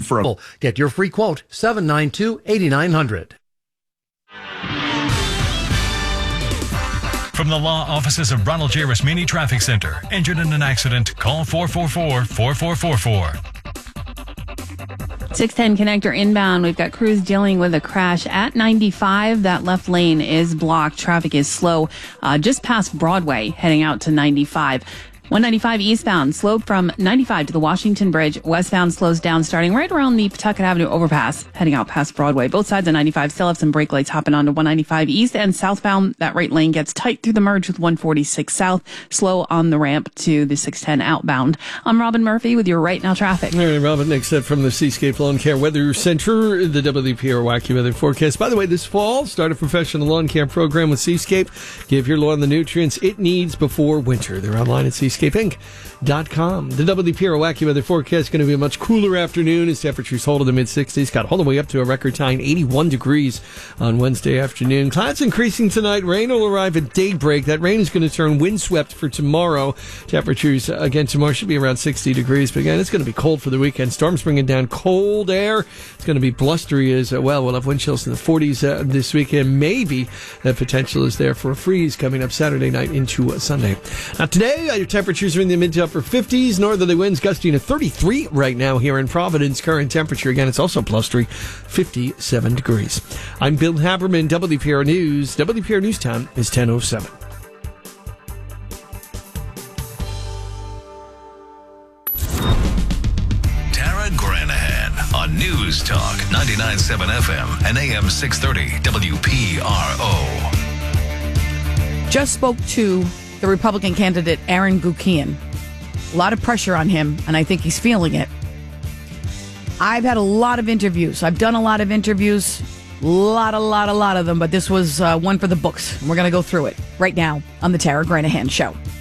Get your free quote, 792-8900. From the law offices of Ronald J. Rasmini Traffic Center. Injured in an accident? Call 444-4444. 610 connector inbound. We've got crews dealing with a crash at 95. That left lane is blocked. Traffic is slow just past Broadway heading out to 95. 195 eastbound, slowed from 95 to the Washington Bridge. Westbound slows down starting right around the Pawtucket Avenue overpass, heading out past Broadway. Both sides of 95 still have some brake lights hopping onto 195 east and southbound. That right lane gets tight through the merge with 146 south, slow on the ramp to the 610 outbound. I'm Robin Murphy with your Right Now traffic. All right, Robin, next up from the Seascape Lawn Care Weather Center, the WPR Wacky Weather Forecast. By the way, this fall, start a professional lawn care program with Seascape. Give your lawn the nutrients it needs before winter. They're online at seascapeinc.com. The WPR Wacky Weather Forecast is going to be a much cooler afternoon as temperatures hold in the mid-60s. Got all the way up to a record high 81 degrees on Wednesday afternoon. Clouds increasing tonight. Rain will arrive at daybreak. That rain is going to turn windswept for tomorrow. Temperatures, again, tomorrow should be around 60 degrees. But again, it's going to be cold for the weekend. Storms bringing down cold air. It's going to be blustery as well. We'll have wind chills in the 40s this weekend. Maybe that potential is there for a freeze coming up Saturday night into Sunday. Now today, your temperatures are in the mid to upper 50s. Northerly winds gusting to 33 right now here in Providence. Current temperature, again, it's also blustery, 57 degrees. I'm Bill Haberman, WPR News. WPR News time is 10:07. Tara Granahan on News Talk 99.7 FM and AM 630 WPRO. Just spoke to the Republican candidate, Aaron Guckian. A lot of pressure on him, and I think he's feeling it. I've had a lot of interviews. I've done a lot of interviews, a lot of them, but this was one for the books. And we're going to go through it right now on the Tara Granahan Show.